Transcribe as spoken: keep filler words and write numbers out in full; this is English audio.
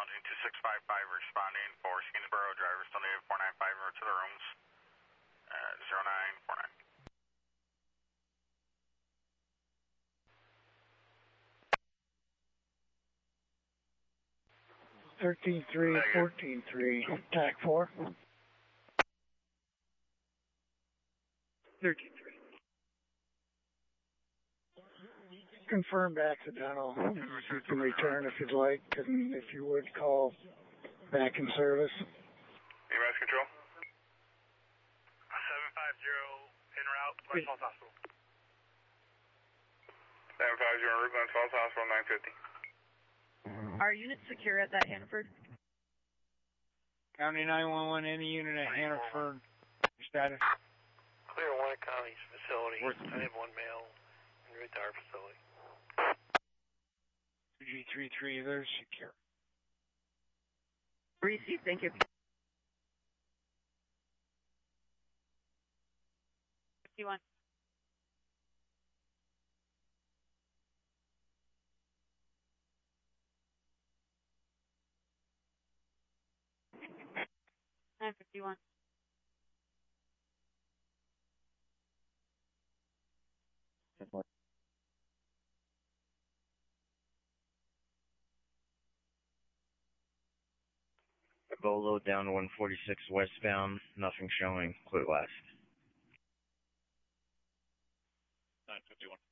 challenging two six five five responding for Skenesboro, driver still needed four nine five over to the rooms, uh, zero nine four nine. thirteen three, fourteen three, T A C four. thirteen three. Confirmed accidental. You can return if you'd like, and if you would, call back in service. E M S control? seven five zero, en route, West Falls Hospital. seven five zero, en route, West Falls Hospital, nine fifty. Are units secure at that Hannaford? County nine one one, any unit at Hannaford. Status? Clear one at County's facility. I have one male en route to our facility. two G three three, they're secure. Receive, thank you. fifty-one. nine fifty-one. Bolo down to one forty-six westbound, nothing showing, clear last. nine fifty-one.